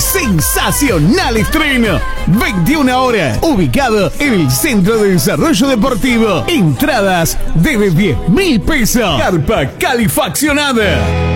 Sensacional estreno. 21 horas. Ubicado en el Centro de Desarrollo Deportivo. Entradas desde 10.000 pesos. Carpa calefaccionada.